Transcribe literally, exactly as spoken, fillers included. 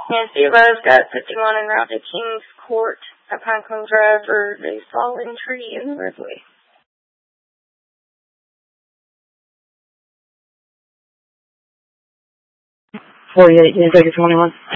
Nancy Love's got fifty-one en route to Kings Court at Pinecone Drive for a fallen tree in the roadway. forty-eight, Kentucky twenty-one.